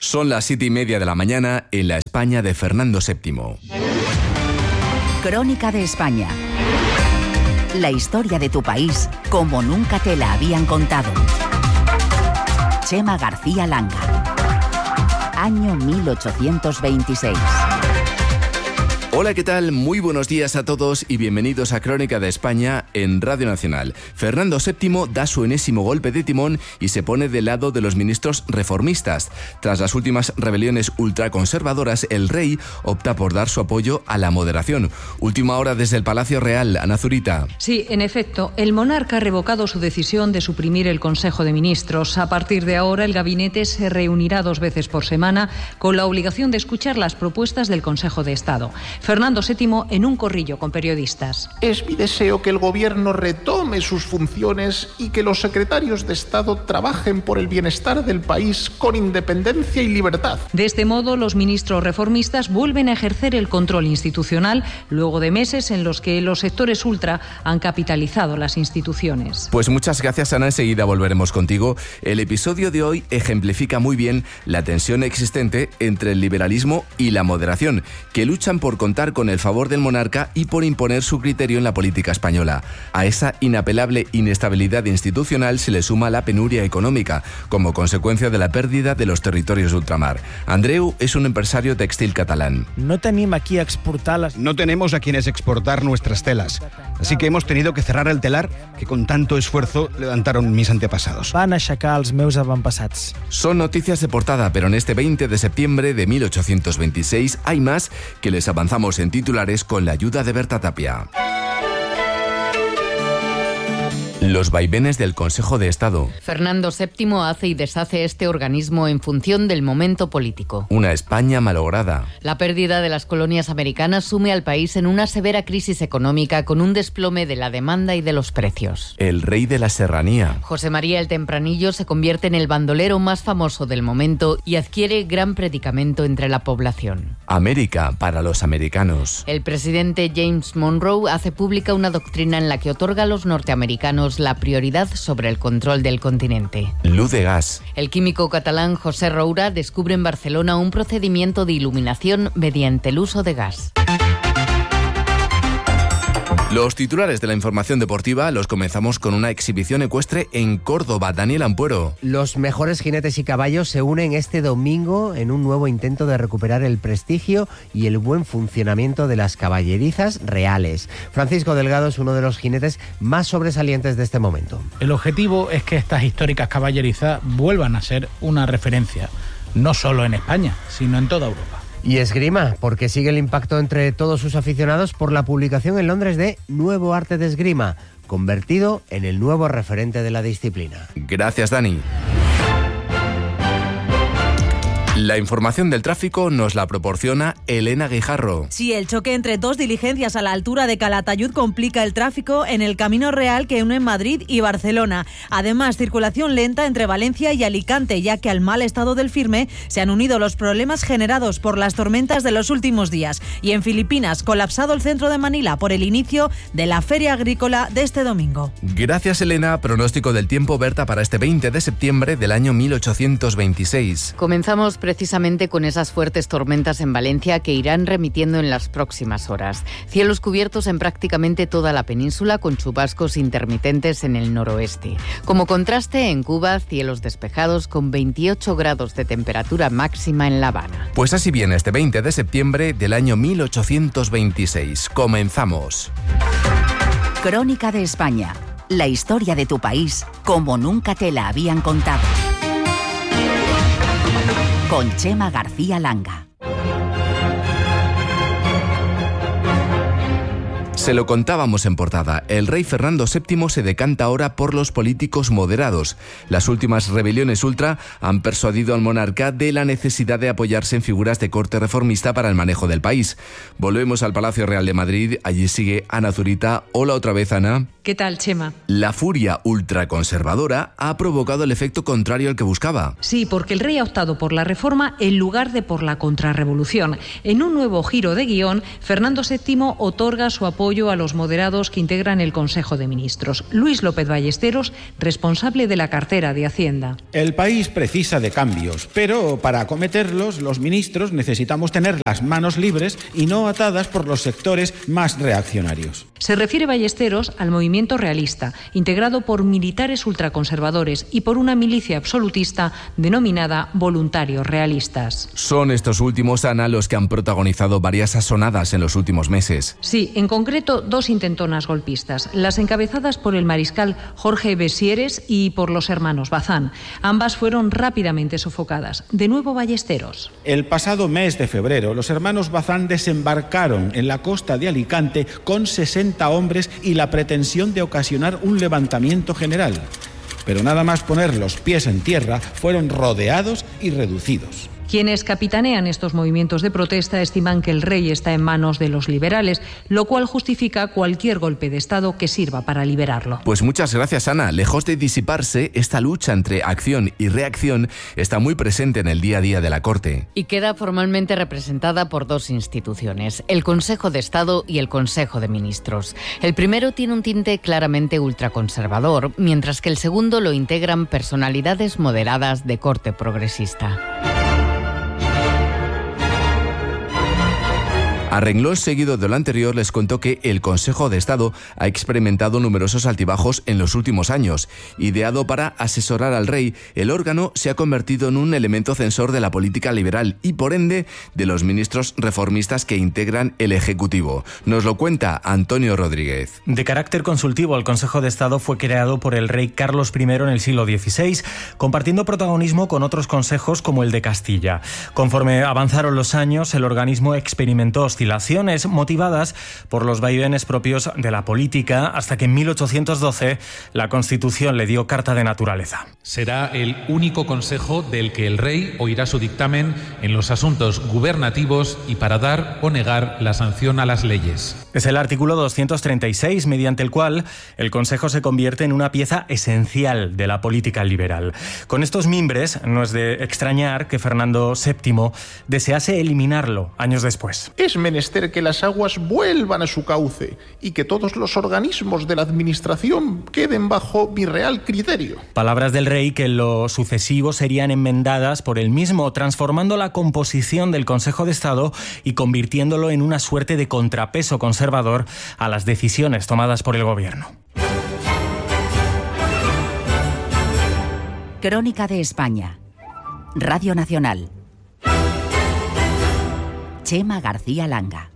Son las 7:30 de la mañana en la España de Fernando VII. Crónica de España. La historia de tu país como nunca te la habían contado. Chema García Langa. Año 1826. Hola, ¿qué tal? Muy buenos días a todos y bienvenidos a Crónica de España en Radio Nacional. Fernando VII da su enésimo golpe de timón y se pone del lado de los ministros reformistas. Tras las últimas rebeliones ultraconservadoras, el rey opta por dar su apoyo a la moderación. Última hora desde el Palacio Real, Ana Zurita. Sí, en efecto, el monarca ha revocado su decisión de suprimir el Consejo de Ministros. A partir de ahora, el gabinete se reunirá 2 veces por semana con la obligación de escuchar las propuestas del Consejo de Estado. Fernando VII en un corrillo con periodistas. Es mi deseo que el gobierno retome sus funciones y que los secretarios de Estado trabajen por el bienestar del país con independencia y libertad. De este modo, los ministros reformistas vuelven a ejercer el control institucional luego de meses en los que los sectores ultra han capitalizado las instituciones. Pues muchas gracias, Ana. Enseguida volveremos contigo. El episodio de hoy ejemplifica muy bien la tensión existente entre el liberalismo y la moderación, que luchan por contar con el favor del monarca y por imponer su criterio en la política española. A esa inapelable inestabilidad institucional se le suma la penuria económica, como consecuencia de la pérdida de los territorios de ultramar. Andreu es un empresario textil catalán. No tenemos a quienes exportar nuestras telas, así que hemos tenido que cerrar el telar que con tanto esfuerzo levantaron mis antepasados. Van aixecar els meus avantpassats. Son noticias de portada, pero en este 20 de septiembre de 1826 hay más que les avanzamos en titulares con la ayuda de Berta Tapia. Los vaivenes del Consejo de Estado. Fernando VII hace y deshace este organismo en función del momento político. Una España malograda. La pérdida de las colonias americanas sume al país en una severa crisis económica con un desplome de la demanda y de los precios. El rey de la serranía. José María el Tempranillo se convierte en el bandolero más famoso del momento y adquiere gran predicamento entre la población. América para los americanos. El presidente James Monroe hace pública una doctrina en la que otorga a los norteamericanos la prioridad sobre el control del continente. Luz de gas. El químico catalán José Roura descubre en Barcelona un procedimiento de iluminación mediante el uso de gas. Los titulares de la información deportiva los comenzamos con una exhibición ecuestre en Córdoba. Daniel Ampuero. Los mejores jinetes y caballos se unen este domingo en un nuevo intento de recuperar el prestigio y el buen funcionamiento de las caballerizas reales. Francisco Delgado es uno de los jinetes más sobresalientes de este momento. El objetivo es que estas históricas caballerizas vuelvan a ser una referencia, no solo en España, sino en toda Europa. Y esgrima, porque sigue el impacto entre todos sus aficionados por la publicación en Londres de Nuevo Arte de Esgrima, convertido en el nuevo referente de la disciplina. Gracias, Dani. La información del tráfico nos la proporciona Elena Guijarro. Sí, el choque entre 2 diligencias a la altura de Calatayud complica el tráfico en el Camino Real que une Madrid y Barcelona. Además, circulación lenta entre Valencia y Alicante, ya que al mal estado del firme se han unido los problemas generados por las tormentas de los últimos días. Y en Filipinas, colapsado el centro de Manila por el inicio de la Feria Agrícola de este domingo. Gracias, Elena. Pronóstico del tiempo, Berta, para este 20 de septiembre del año 1826. Comenzamos precisamente con esas fuertes tormentas en Valencia que irán remitiendo en las próximas horas. Cielos cubiertos en prácticamente toda la península con chubascos intermitentes en el noroeste. Como contraste, en Cuba, cielos despejados con 28 grados de temperatura máxima en La Habana. Pues así viene este 20 de septiembre del año 1826. Comenzamos. Crónica de España. La historia de tu país como nunca te la habían contado. Con Chema García Langa. Se lo contábamos en portada. El rey Fernando VII se decanta ahora por los políticos moderados. Las últimas rebeliones ultra han persuadido al monarca de la necesidad de apoyarse en figuras de corte reformista para el manejo del país. Volvemos al Palacio Real de Madrid. Allí sigue Ana Zurita. Hola otra vez, Ana. ¿Qué tal, Chema? La furia ultraconservadora ha provocado el efecto contrario al que buscaba. Sí, porque el rey ha optado por la reforma en lugar de por la contrarrevolución. En un nuevo giro de guión, Fernando VII otorga su apoyo apoyo a los moderados que integran el Consejo de Ministros. Luis López Ballesteros, responsable de la cartera de Hacienda. El país precisa de cambios, pero para acometerlos, los ministros necesitamos tener las manos libres y no atadas por los sectores más reaccionarios. Se refiere Ballesteros al movimiento realista, integrado por militares ultraconservadores y por una milicia absolutista denominada Voluntarios Realistas. Son estos últimos, Ana, los que han protagonizado varias asonadas en los últimos meses. Sí, en concreto 2 intentonas golpistas, las encabezadas por el mariscal Jorge Besieres y por los hermanos Bazán. Ambas fueron rápidamente sofocadas. De nuevo Ballesteros. El pasado mes de febrero, los hermanos Bazán desembarcaron en la costa de Alicante con 60 hombres y la pretensión de ocasionar un levantamiento general. Pero nada más poner los pies en tierra, fueron rodeados y reducidos. Quienes capitanean estos movimientos de protesta estiman que el rey está en manos de los liberales, lo cual justifica cualquier golpe de Estado que sirva para liberarlo. Pues muchas gracias, Ana. Lejos de disiparse, esta lucha entre acción y reacción está muy presente en el día a día de la Corte. Y queda formalmente representada por 2 instituciones, el Consejo de Estado y el Consejo de Ministros. El primero tiene un tinte claramente ultraconservador, mientras que el segundo lo integran personalidades moderadas de corte progresista. A renglón seguido de lo anterior, les cuento que el Consejo de Estado ha experimentado numerosos altibajos en los últimos años. Ideado para asesorar al rey, el órgano se ha convertido en un elemento censor de la política liberal y, por ende, de los ministros reformistas que integran el Ejecutivo. Nos lo cuenta Antonio Rodríguez. De carácter consultivo, el Consejo de Estado fue creado por el rey Carlos I en el siglo XVI, compartiendo protagonismo con otros consejos como el de Castilla. Conforme avanzaron los años, el organismo experimentó oscilaciones motivadas por los vaivenes propios de la política, hasta que en 1812 la Constitución le dio carta de naturaleza. Será el único consejo del que el rey oirá su dictamen en los asuntos gubernativos y para dar o negar la sanción a las leyes. Es el artículo 236, mediante el cual el Consejo se convierte en una pieza esencial de la política liberal. Con estos mimbres, no es de extrañar que Fernando VII desease eliminarlo años después. Es menester que las aguas vuelvan a su cauce y que todos los organismos de la administración queden bajo mi real criterio. Palabras del rey que en lo sucesivo serían enmendadas por él mismo, transformando la composición del Consejo de Estado y convirtiéndolo en una suerte de contrapeso conservador a las decisiones tomadas por el gobierno. Crónica de España. Radio Nacional. Chema García Langa.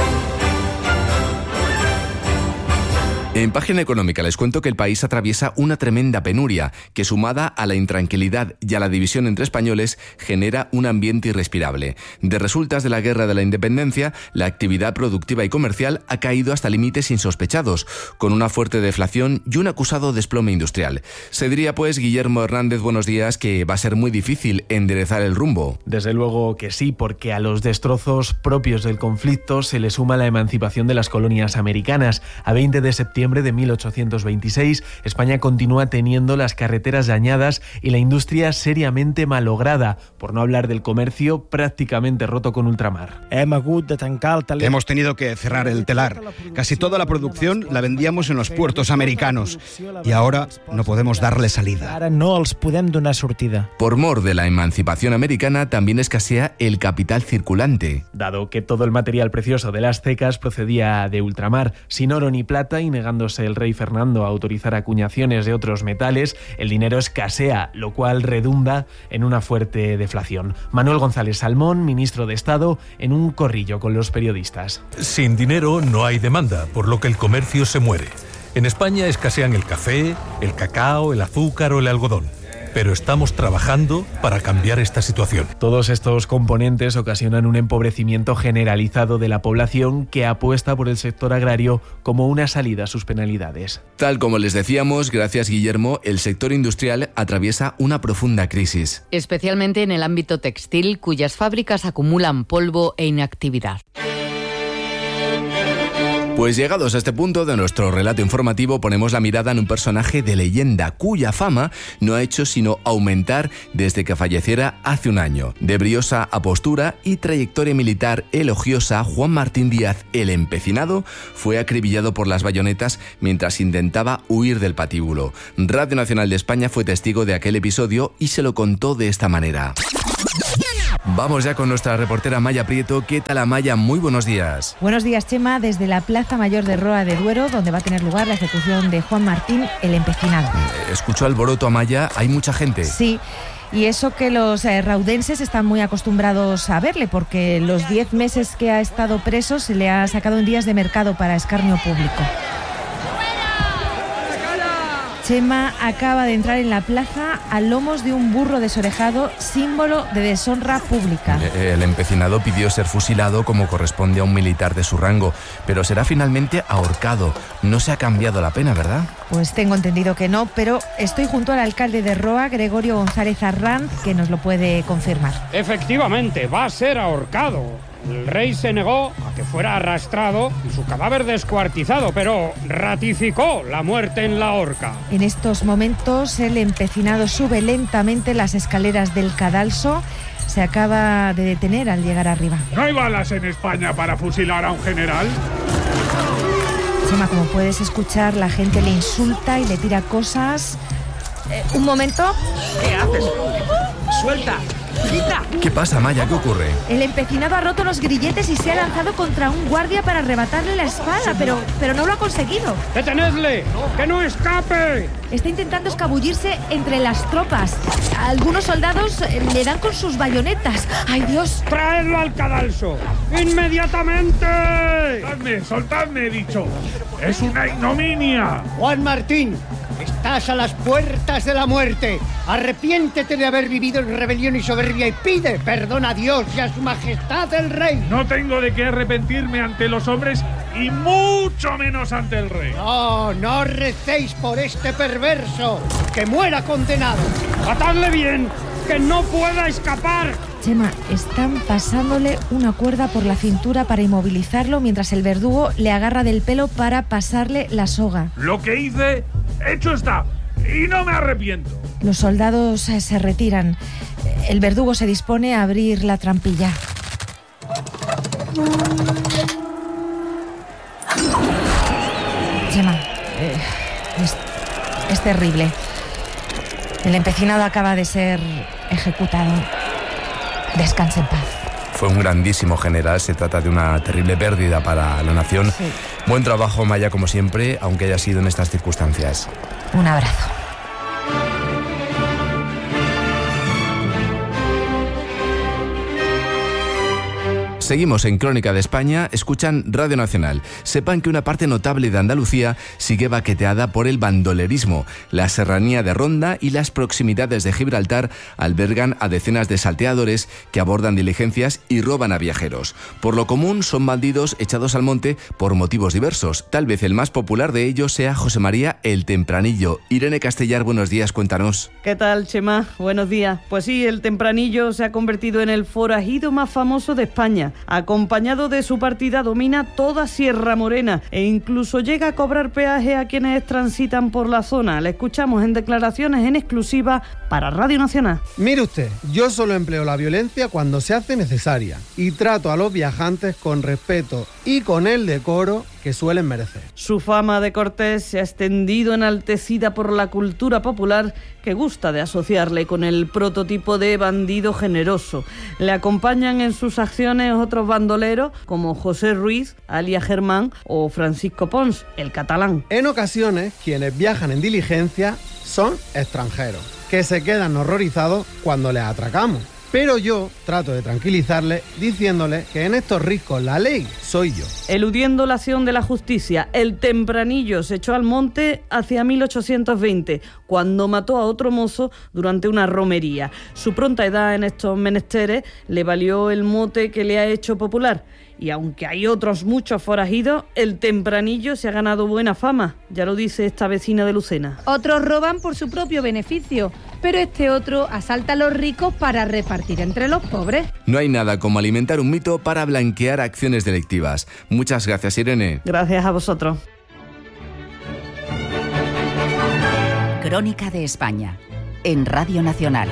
En Página Económica les cuento que el país atraviesa una tremenda penuria que, sumada a la intranquilidad y a la división entre españoles, genera un ambiente irrespirable. De resultas de la Guerra de la Independencia, la actividad productiva y comercial ha caído hasta límites insospechados, con una fuerte deflación y un acusado desplome industrial. Se diría, pues, Guillermo Hernández, buenos días, que va a ser muy difícil enderezar el rumbo. Desde luego que sí, porque a los destrozos propios del conflicto se le suma la emancipación de las colonias americanas. A 20 de septiembre de 1826, España continúa teniendo las carreteras dañadas y la industria seriamente malograda, por no hablar del comercio prácticamente roto con ultramar. Hemos tenido que cerrar el telar. Casi toda la producción la vendíamos en los puertos americanos y ahora no podemos darle salida. Ara no els podem donar sortida. Por mor de la emancipación americana, también escasea el capital circulante. Dado que todo el material precioso de las cecas procedía de ultramar, sin oro ni plata, y negándose el rey Fernando a autorizar acuñaciones de otros metales, el dinero escasea, lo cual redunda en una fuerte deflación. Manuel González Salmón, ministro de Estado, en un corrillo con los periodistas. Sin dinero no hay demanda, por lo que el comercio se muere. En España escasean el café, el cacao, el azúcar o el algodón. Pero estamos trabajando para cambiar esta situación. Todos estos componentes ocasionan un empobrecimiento generalizado de la población que apuesta por el sector agrario como una salida a sus penalidades. Tal como les decíamos, gracias Guillermo, el sector industrial atraviesa una profunda crisis. Especialmente en el ámbito textil, cuyas fábricas acumulan polvo e inactividad. Pues llegados a este punto de nuestro relato informativo, ponemos la mirada en un personaje de leyenda cuya fama no ha hecho sino aumentar desde que falleciera hace un año. De briosa apostura y trayectoria militar elogiosa, Juan Martín Díaz, el Empecinado, fue acribillado por las bayonetas mientras intentaba huir del patíbulo. Radio Nacional de España fue testigo de aquel episodio y se lo contó de esta manera. Vamos ya con nuestra reportera Maya Prieto. ¿Qué tal, Maya? Muy buenos días. Buenos días, Chema. Desde la Plaza Mayor de Roa de Duero, donde va a tener lugar la ejecución de Juan Martín, el Empecinado. Escucho alboroto, Maya. ¿Hay mucha gente? Sí. Y eso que los raudenses están muy acostumbrados a verle, porque los 10 meses que ha estado preso se le ha sacado en días de mercado para escarnio público. Chema acaba de entrar en la plaza a lomos de un burro desorejado, símbolo de deshonra pública. El Empecinado pidió ser fusilado como corresponde a un militar de su rango, pero será finalmente ahorcado. No se ha cambiado la pena, ¿verdad? Pues tengo entendido que no, pero estoy junto al alcalde de Roa, Gregorio González Arranz, que nos lo puede confirmar. Efectivamente, va a ser ahorcado. El rey se negó a que fuera arrastrado y su cadáver descuartizado, pero ratificó la muerte en la horca. En estos momentos el Empecinado sube lentamente las escaleras del cadalso. Se acaba de detener al llegar arriba. ¿No hay balas en España para fusilar a un general? Chema, como puedes escuchar, la gente le insulta y le tira cosas. Un momento. ¿Qué haces? ¡Suelta! ¡Quita! ¿Qué pasa, Maya? ¿Qué ocurre? El Empecinado ha roto los grilletes y se ha lanzado contra un guardia para arrebatarle la espada, pero no lo ha conseguido. ¡Detenedle! ¡Que no escape! Está intentando escabullirse entre las tropas. Algunos soldados le dan con sus bayonetas. ¡Ay, Dios! ¡Traedlo al cadalso! ¡Inmediatamente! ¡Soltadme, he dicho! ¡Es una ignominia! Juan Martín, estás a las puertas de la muerte. Arrepiéntete de haber vivido en rebelión y soberbia y pide perdón a Dios y a su majestad el rey. No tengo de qué arrepentirme ante los hombres y mucho menos ante el rey. No recéis por este perverso. ¡Que muera condenado! ¡Atadle bien! ¡Que no pueda escapar! Chema, están pasándole una cuerda por la cintura para inmovilizarlo mientras el verdugo le agarra del pelo para pasarle la soga. Lo que hice, hecho está, y no me arrepiento. Los soldados se retiran. El verdugo se dispone a abrir la trampilla. Chema, es terrible. El Empecinado acaba de ser ejecutado. Descanse en paz. Fue un grandísimo general, se trata de una terrible pérdida para la nación. Sí. Buen trabajo, Maya, como siempre, aunque haya sido en estas circunstancias. Un abrazo. Seguimos en Crónica de España, escuchan Radio Nacional. Sepan que una parte notable de Andalucía sigue baqueteada por el bandolerismo. La serranía de Ronda y las proximidades de Gibraltar albergan a decenas de salteadores que abordan diligencias y roban a viajeros. Por lo común son bandidos echados al monte por motivos diversos. Tal vez el más popular de ellos sea José María el Tempranillo. Irene Castellar, buenos días, cuéntanos. ¿Qué tal, Chema? Buenos días. Pues sí, el Tempranillo se ha convertido en el forajido más famoso de España. Acompañado de su partida domina toda Sierra Morena e incluso llega a cobrar peaje a quienes transitan por la zona. Le escuchamos en declaraciones en exclusiva para Radio Nacional. Mire usted, yo solo empleo la violencia cuando se hace necesaria y trato a los viajantes con respeto y con el decoro que suelen merecer. Su fama de cortés se ha extendido enaltecida por la cultura popular que gusta de asociarle con el prototipo de bandido generoso. Le acompañan en sus acciones otros bandoleros como José Ruiz, alias Germán, o Francisco Pons, el catalán. En ocasiones, quienes viajan en diligencia son extranjeros, que se quedan horrorizados cuando les atracamos. Pero yo trato de tranquilizarles diciéndoles que en estos riscos la ley soy yo. Eludiendo la acción de la justicia, el Tempranillo se echó al monte hacia 1820, cuando mató a otro mozo durante una romería. Su pronta edad en estos menesteres le valió el mote que le ha hecho popular. Y aunque hay otros muchos forajidos, el tempranillo se ha ganado buena fama, ya lo dice esta vecina de Lucena. Otros roban por su propio beneficio, pero este otro asalta a los ricos para repartir entre los pobres. No hay nada como alimentar un mito para blanquear acciones delictivas. Muchas gracias, Irene. Gracias a vosotros. Crónica de España, en Radio Nacional.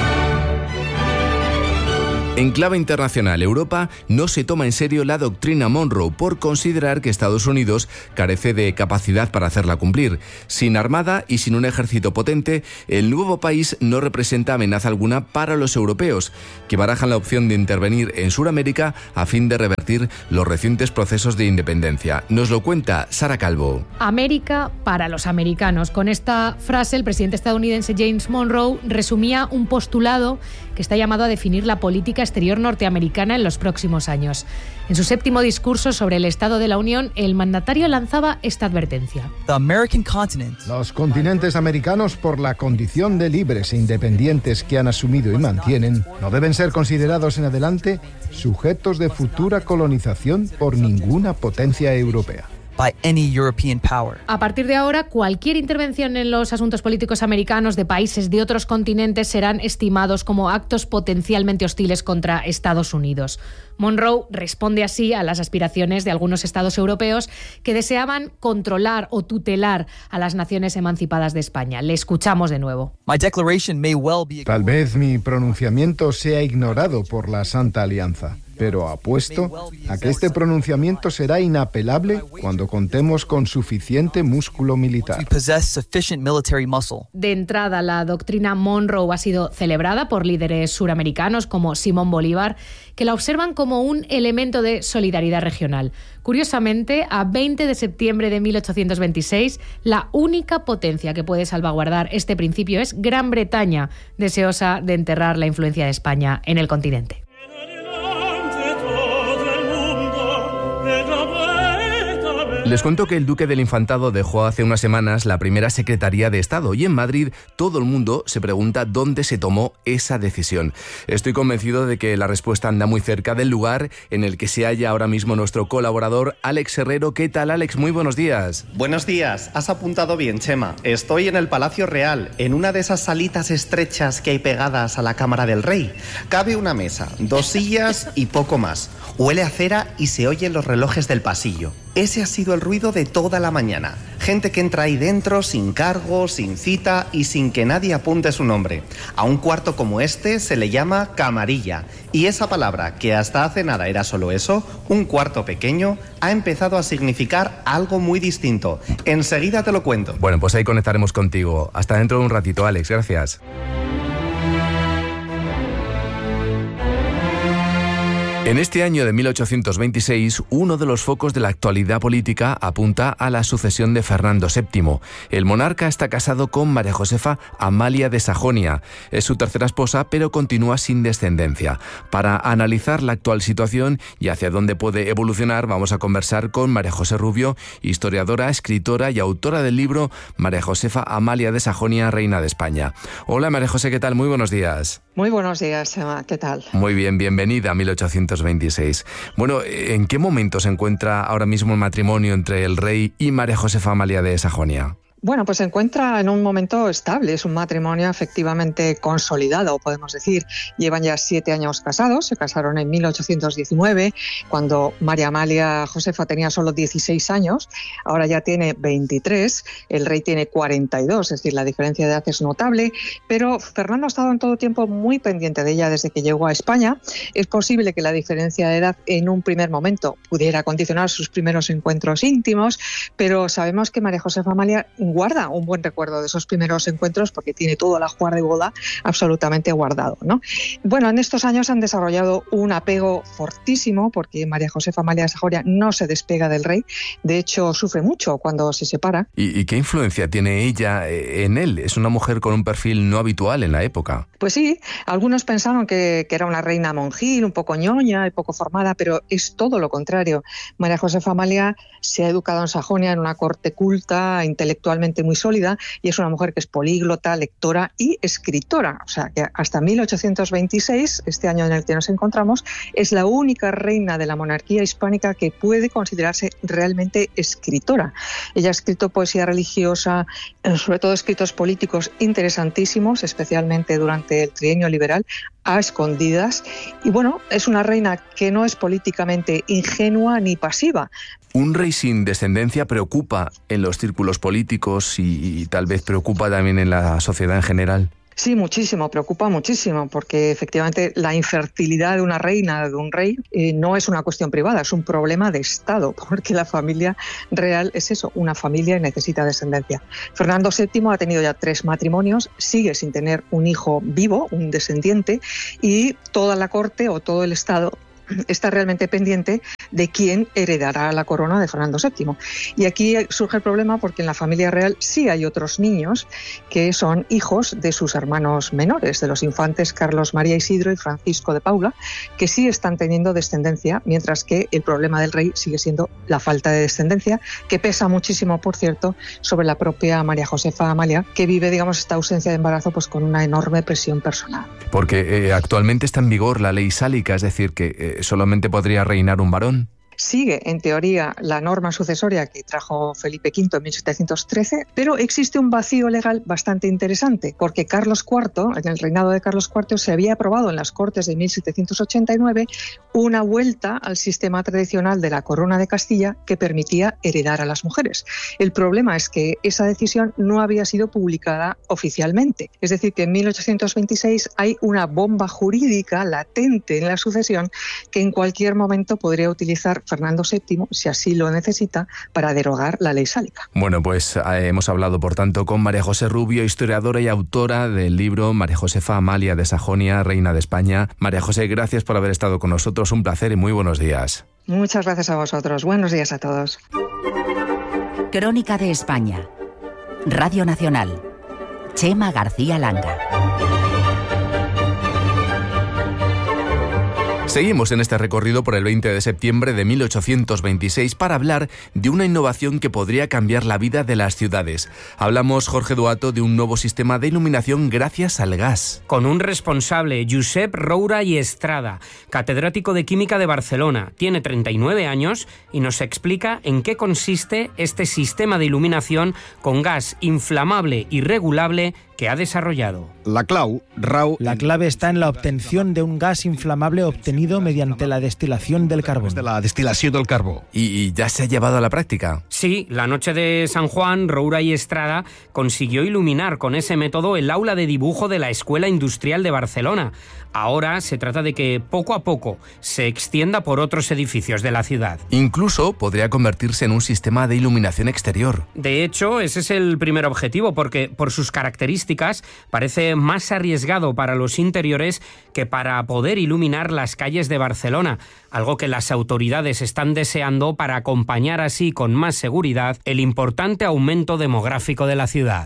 En clave internacional, Europa no se toma en serio la doctrina Monroe por considerar que Estados Unidos carece de capacidad para hacerla cumplir. Sin armada y sin un ejército potente, el nuevo país no representa amenaza alguna para los europeos, que barajan la opción de intervenir en Sudamérica a fin de revertir los recientes procesos de independencia. Nos lo cuenta Sara Calvo. América para los americanos. Con esta frase, el presidente estadounidense James Monroe resumía un postulado que está llamado a definir la política exterior norteamericana en los próximos años. En su 7º discurso sobre el Estado de la Unión, el mandatario lanzaba esta advertencia. Los continentes americanos, por la condición de libres e independientes que han asumido y mantienen, no deben ser considerados en adelante sujetos de futura colonización por ninguna potencia europea. A partir de ahora, cualquier intervención en los asuntos políticos americanos de países de otros continentes serán estimados como actos potencialmente hostiles contra Estados Unidos. Monroe responde así a las aspiraciones de algunos estados europeos que deseaban controlar o tutelar a las naciones emancipadas de España. Le escuchamos de nuevo. Tal vez mi pronunciamiento sea ignorado por la Santa Alianza, pero apuesto a que este pronunciamiento será inapelable cuando contemos con suficiente músculo militar. De entrada, la doctrina Monroe ha sido celebrada por líderes suramericanos como Simón Bolívar, que la observan como un elemento de solidaridad regional. Curiosamente, a 20 de septiembre de 1826, la única potencia que puede salvaguardar este principio es Gran Bretaña, deseosa de enterrar la influencia de España en el continente. Les cuento que el duque del Infantado dejó hace unas semanas la primera Secretaría de Estado y en Madrid todo el mundo se pregunta dónde se tomó esa decisión. Estoy convencido de que la respuesta anda muy cerca del lugar en el que se halla ahora mismo nuestro colaborador Alex Herrero. ¿Qué tal, Alex? Muy buenos días. Buenos días, has apuntado bien, Chema. Estoy en el Palacio Real, en una de esas salitas estrechas que hay pegadas a la Cámara del Rey. Cabe una mesa, 2 sillas y poco más. Huele a cera y se oyen los relojes del pasillo. Ese ha sido el ruido de toda la mañana. Gente que entra ahí dentro sin cargo, sin cita y sin que nadie apunte su nombre. A un cuarto como este se le llama camarilla. Y esa palabra, que hasta hace nada era solo eso, un cuarto pequeño, ha empezado a significar algo muy distinto. Enseguida te lo cuento. Bueno, pues ahí conectaremos contigo. Hasta dentro de un ratito, Alex. Gracias. En este año de 1826, uno de los focos de la actualidad política apunta a la sucesión de Fernando VII. El monarca está casado con María Josefa Amalia de Sajonia. Es su tercera esposa, pero continúa sin descendencia. Para analizar la actual situación y hacia dónde puede evolucionar, vamos a conversar con María José Rubio, historiadora, escritora y autora del libro María Josefa Amalia de Sajonia, Reina de España. Hola María José, ¿qué tal? Muy buenos días. Muy buenos días, Emma. ¿Qué tal? Muy bien, bienvenida a 1826. Bueno, ¿en qué momento se encuentra ahora mismo el matrimonio entre el rey y María Josefa Amalia de Sajonia? Bueno, pues se encuentra en un momento estable, es un matrimonio efectivamente consolidado, podemos decir. Llevan ya 7 años casados, se casaron en 1819, cuando María Amalia Josefa tenía solo 16 años, ahora ya tiene 23, el rey tiene 42, es decir, la diferencia de edad es notable, pero Fernando ha estado en todo tiempo muy pendiente de ella desde que llegó a España. Es posible que la diferencia de edad en un primer momento pudiera condicionar sus primeros encuentros íntimos, pero sabemos que María Josefa Amalia guarda un buen recuerdo de esos primeros encuentros porque tiene todo el ajuar de boda absolutamente guardado, ¿no? Bueno, en estos años han desarrollado un apego fortísimo porque María Josefa Amalia de Sajonia no se despega del rey, de hecho sufre mucho cuando se separa. ¿Y qué influencia tiene ella en él? Es una mujer con un perfil no habitual en la época. Pues sí, algunos pensaron que era una reina monjil, un poco ñoña y poco formada, pero es todo lo contrario. María Josefa Amalia se ha educado en Sajonia en una corte culta, intelectualmente intelectualmente muy sólida y es una mujer que es políglota, lectora y escritora. O sea, que hasta 1826, este año en el que nos encontramos, es la única reina de la monarquía hispánica que puede considerarse realmente escritora. Ella ha escrito poesía religiosa, sobre todo escritos políticos interesantísimos, especialmente durante el trienio liberal, a escondidas. Y bueno, es una reina que no es políticamente ingenua ni pasiva. Un rey sin descendencia preocupa en los círculos políticos y tal vez preocupa también en la sociedad en general. Sí, muchísimo, preocupa muchísimo, porque efectivamente la infertilidad de una reina, de un rey, no es una cuestión privada, es un problema de Estado, porque la familia real es eso, una familia y necesita descendencia. Fernando VII ha tenido ya 3 matrimonios, sigue sin tener un hijo vivo, un descendiente, y toda la corte o todo el Estado está realmente pendiente de quién heredará la corona de Fernando VII. Y aquí surge el problema porque en la familia real sí hay otros niños que son hijos de sus hermanos menores, de los infantes Carlos María Isidro y Francisco de Paula, que sí están teniendo descendencia, mientras que el problema del rey sigue siendo la falta de descendencia, que pesa muchísimo, por cierto, sobre la propia María Josefa Amalia, que vive, digamos, esta ausencia de embarazo pues con una enorme presión personal. Porque actualmente está en vigor la ley sálica, es decir, que solamente podría reinar un varón. Sigue, en teoría, la norma sucesoria que trajo Felipe V en 1713, pero existe un vacío legal bastante interesante, porque Carlos IV, en el reinado de Carlos IV, se había aprobado en las Cortes de 1789 una vuelta al sistema tradicional de la Corona de Castilla que permitía heredar a las mujeres. El problema es que esa decisión no había sido publicada oficialmente. Es decir, que en 1826 hay una bomba jurídica latente en la sucesión que en cualquier momento podría utilizar Fernando VII, si así lo necesita, para derogar la ley sálica. Bueno, pues hemos hablado, por tanto, con María José Rubio, historiadora y autora del libro María Josefa Amalia de Sajonia, Reina de España. María José, gracias por haber estado con nosotros. Un placer y muy buenos días. Muchas gracias a vosotros. Buenos días a todos. Crónica de España. Radio Nacional. Chema García Langa. Seguimos en este recorrido por el 20 de septiembre de 1826 para hablar de una innovación que podría cambiar la vida de las ciudades. Hablamos, Jorge Duato, de un nuevo sistema de iluminación gracias al gas. Con un responsable, Josep Roura i Estrada, catedrático de Química de Barcelona. Tiene 39 años y nos explica en qué consiste este sistema de iluminación con gas inflamable y regulable que ha desarrollado. La clave está en la obtención de un gas inflamable obtenido mediante la destilación del carbón. De la destilación del carbón. ¿Y ya se ha llevado a la práctica? Sí, la noche de San Juan, Roura y Estrada consiguió iluminar con ese método el aula de dibujo de la Escuela Industrial de Barcelona. Ahora se trata de que poco a poco se extienda por otros edificios de la ciudad. Incluso podría convertirse en un sistema de iluminación exterior. De hecho, ese es el primer objetivo, porque por sus características parece más arriesgado para los interiores que para poder iluminar las calles de Barcelona, algo que las autoridades están deseando para acompañar así con más seguridad el importante aumento demográfico de la ciudad.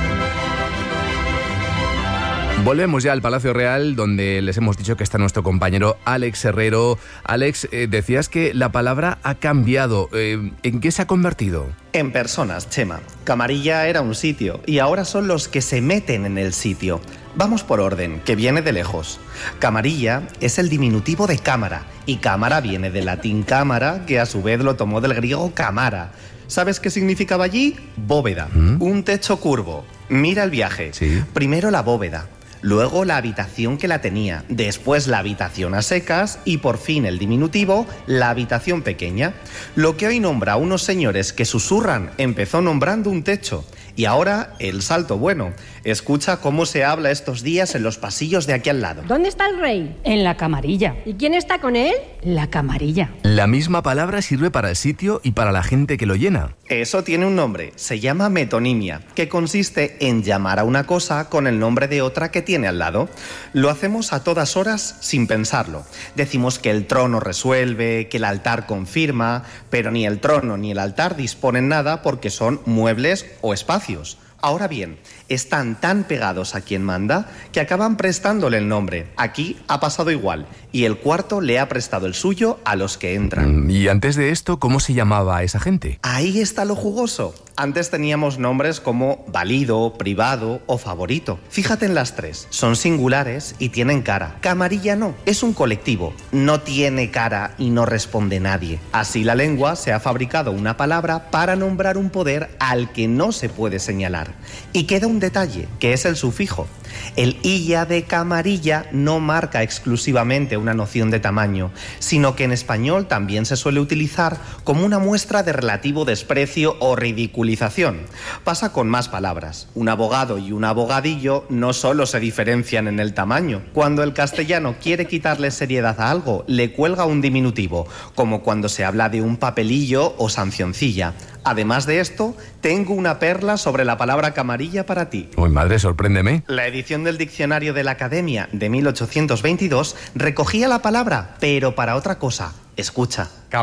Volvemos ya al Palacio Real, donde les hemos dicho que está nuestro compañero Alex Herrero. Alex, decías que la palabra ha cambiado. ¿En qué se ha convertido? En personas, Chema. Camarilla era un sitio y ahora son los que se meten en el sitio. Vamos por orden, que viene de lejos. Camarilla es el diminutivo de cámara y cámara viene del latín cámara, que a su vez lo tomó del griego camara. ¿Sabes qué significaba allí? Bóveda, un techo curvo. Mira el viaje. Sí. Primero la bóveda, luego la habitación que la tenía, después la habitación a secas y por fin el diminutivo, la habitación pequeña. Lo que hoy nombra a unos señores que susurran empezó nombrando un techo. Y ahora el salto bueno. Escucha cómo se habla estos días en los pasillos de aquí al lado. ¿Dónde está el rey? En la camarilla. ¿Y quién está con él? La camarilla. La misma palabra sirve para el sitio y para la gente que lo llena. Eso tiene un nombre, se llama metonimia, que consiste en llamar a una cosa con el nombre de otra que tiene al lado. Lo hacemos a todas horas sin pensarlo. Decimos que el trono resuelve, que el altar confirma, pero ni el trono ni el altar disponen nada porque son muebles o espacios. Ahora bien, están tan pegados a quien manda que acaban prestándole el nombre. Aquí ha pasado igual, y el cuarto le ha prestado el suyo a los que entran. Y antes de esto, ¿cómo se llamaba a esa gente? Ahí está lo jugoso. Antes teníamos nombres como válido, privado o favorito. Fíjate en las tres. Son singulares y tienen cara. Camarilla no. Es un colectivo. No tiene cara y no responde nadie. Así la lengua se ha fabricado una palabra para nombrar un poder al que no se puede señalar. Y queda un detalle, que es el sufijo. El illa de camarilla no marca exclusivamente una noción de tamaño, sino que en español también se suele utilizar como una muestra de relativo desprecio o ridiculización. Pasa con más palabras. Un abogado y un abogadillo no solo se diferencian en el tamaño. Cuando el castellano quiere quitarle seriedad a algo, le cuelga un diminutivo, como cuando se habla de un papelillo o sancioncilla. Además de esto, tengo una perla sobre la palabra camarilla para ti. Uy, madre, sorpréndeme. La edición del Diccionario de la Academia de 1822 recogía la palabra, pero para otra cosa. Escucha.